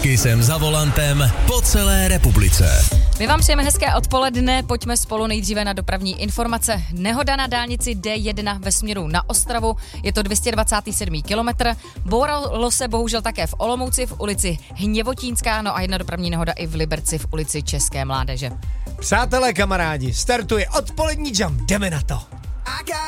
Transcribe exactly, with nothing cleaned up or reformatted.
Kisem za volantem po celé republice. My vám přejeme hezké odpoledne, pojďme spolu nejdříve na dopravní informace. Nehoda na dálnici D jedna ve směru na Ostravu, je to dvě stě dvacátý sedmý kilometr. Bouralo se bohužel také v Olomouci v ulici Hněvotínská, no a jedna dopravní nehoda i v Liberci v ulici České mládeže. Přátelé, kamarádi, startuje odpolední jump, jdeme na to.